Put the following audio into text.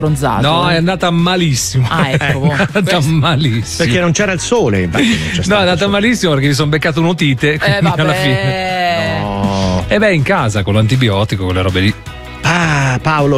bronzato. No, è andata malissimo. Ecco. È andata malissimo. Perché non c'era il sole, infatti non c'è No, stato è andata malissimo perché mi sono beccato un'otite. Quindi alla fine. No. E in casa con l'antibiotico, quelle robe lì. Ah, Paolo,